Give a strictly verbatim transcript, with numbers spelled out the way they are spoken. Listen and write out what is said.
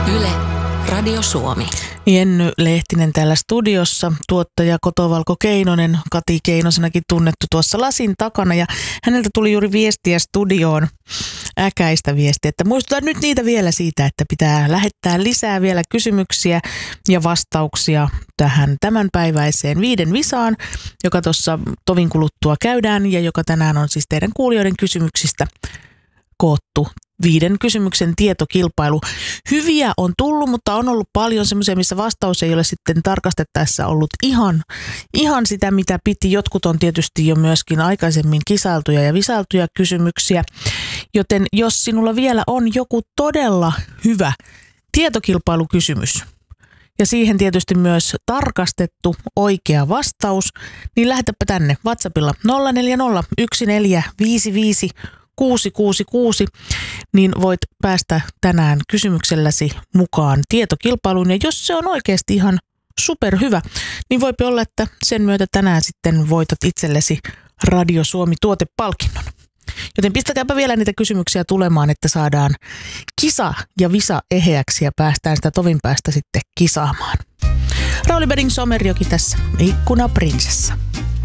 Yle, Radio Suomi. Jenny Lehtinen täällä studiossa, tuottaja Kotovalko Keinonen, Kati Keinosenakin tunnettu tuossa lasin takana. Ja häneltä tuli juuri viestiä studioon, äkäistä viestiä, että muistutan nyt niitä vielä siitä, että pitää lähettää lisää vielä kysymyksiä ja vastauksia tähän tämänpäiväiseen viiden visaan, joka tuossa tovin kuluttua käydään ja joka tänään on siis teidän kuulijoiden kysymyksistä koottu. Viiden kysymyksen tietokilpailu. Hyviä on tullut, mutta on ollut paljon semmoisia, missä vastaus ei ole sitten tarkastettaessa ollut ihan, ihan sitä, mitä piti. Jotkut on tietysti jo myöskin aikaisemmin kisailtuja ja visailtuja kysymyksiä. Joten jos sinulla vielä on joku todella hyvä tietokilpailukysymys ja siihen tietysti myös tarkastettu oikea vastaus, niin lähetäpä tänne WhatsAppilla nolla neljä nolla yksi neljä viisi viisi kuusi kuusi kuusi, niin voit päästä tänään kysymykselläsi mukaan tietokilpailuun. Ja jos se on oikeasti ihan superhyvä, niin voipi olla, että sen myötä tänään sitten voitat itsellesi Radio Suomi -tuotepalkinnon. Joten pistäkääpä vielä niitä kysymyksiä tulemaan, että saadaan kisa ja visa eheäksi ja päästään sitä tovin päästä sitten kisaamaan. Rauli Beding Somerjoki tässä, Ikkuna prinsessa.